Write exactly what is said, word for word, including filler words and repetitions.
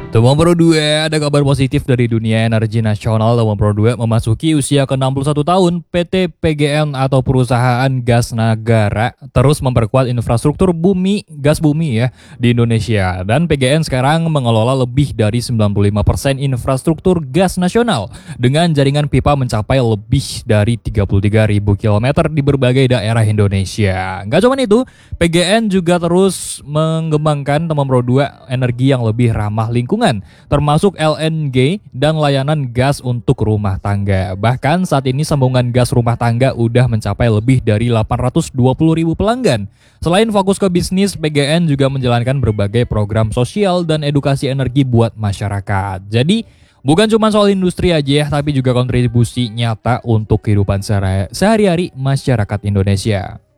Teman Pro dua, ada kabar positif dari dunia energi nasional. Teman Pro dua memasuki usia ke enam puluh satu tahun. P T P G N atau Perusahaan Gas Nagara terus memperkuat infrastruktur bumi, gas bumi ya di Indonesia. Dan P G N sekarang mengelola lebih dari sembilan puluh lima persen infrastruktur gas nasional dengan jaringan pipa mencapai lebih dari tiga puluh tiga ribu kilometer di berbagai daerah Indonesia. Nggak cuma itu, P G N juga terus mengembangkan Teman Pro dua energi yang lebih ramah lingkungan, termasuk L N G dan layanan gas untuk rumah tangga. Bahkan saat ini sambungan gas rumah tangga udah mencapai lebih dari delapan ratus dua puluh ribu pelanggan. Selain fokus ke bisnis, P G N juga menjalankan berbagai program sosial dan edukasi energi buat masyarakat. Jadi, bukan cuma soal industri aja ya, tapi juga kontribusi nyata untuk kehidupan sehari-hari masyarakat Indonesia.